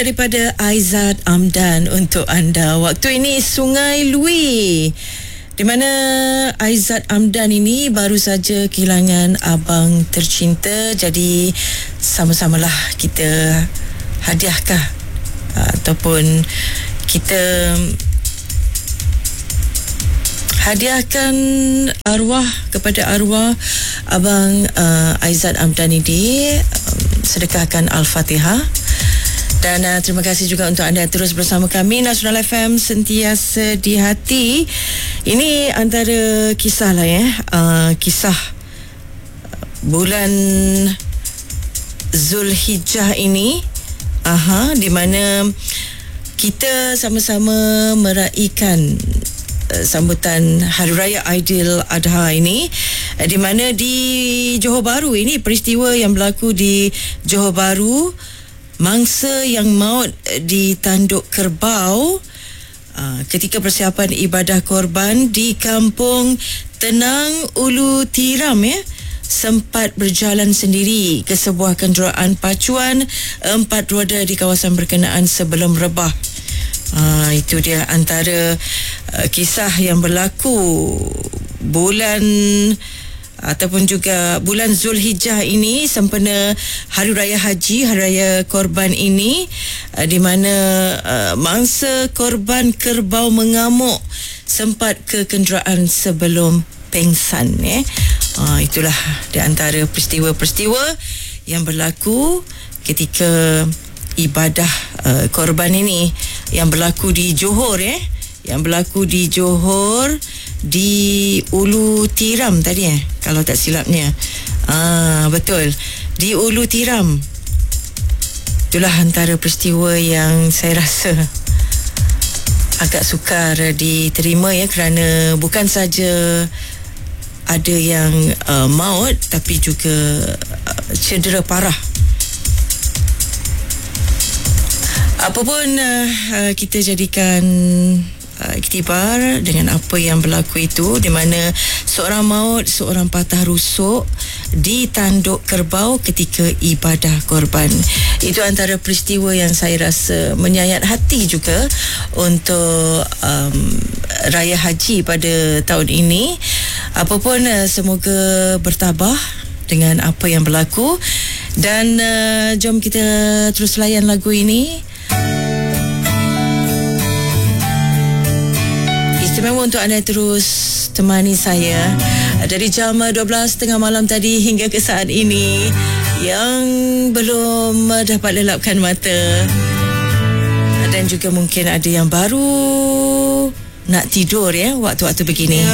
Daripada Aizat Amdan untuk anda. Waktu ini Sungai Lui, di mana Aizat Amdan ini baru saja kehilangan abang tercinta. Jadi sama-samalah kita hadiahkah ataupun kita hadiahkan arwah kepada arwah abang Aizat Amdan ini, sedekahkan Al-Fatihah. Dan terima kasih juga untuk anda terus bersama kami. Nasional FM sentiasa di hati. Ini antara kisah lah kisah bulan Zulhijjah ini, di mana kita sama-sama meraihkan sambutan Hari Raya Aidiladha ini, di mana di Johor Bahru ini, peristiwa yang berlaku di Johor Bahru, mangsa yang maut di Tanduk Kerbau ketika persiapan ibadah korban di Kampung Tenang Ulu Tiram sempat berjalan sendiri ke sebuah kenderaan pacuan 4 roda di kawasan berkenaan sebelum rebah. Itu dia antara kisah yang berlaku bulan ataupun juga bulan Zulhijjah ini, sempena Hari Raya Haji, Hari Raya Korban ini, di mana mangsa korban kerbau mengamuk sempat ke kenderaan sebelum pengsan. Itulah di antara peristiwa-peristiwa yang berlaku ketika ibadah korban ini yang berlaku di Johor, yang berlaku di Johor, di Ulu Tiram tadi kalau tak silapnya. Betul, di Ulu Tiram. Itulah antara peristiwa yang saya rasa agak sukar diterima, kerana bukan saja ada yang maut, tapi juga cedera parah. Apapun, kita jadikan iktibar dengan apa yang berlaku itu, di mana seorang maut, seorang patah rusuk di Tanduk Kerbau ketika ibadah korban. Itu antara peristiwa yang saya rasa menyayat hati juga untuk Raya Haji pada tahun ini. Apapun, semoga bertabah dengan apa yang berlaku. Dan jom kita terus layan lagu ini. Istimewa untuk anda terus temani saya dari jam 12.30 malam tadi hingga ke saat ini, yang belum dapat lelapkan mata, dan juga mungkin ada yang baru nak tidur waktu-waktu begini.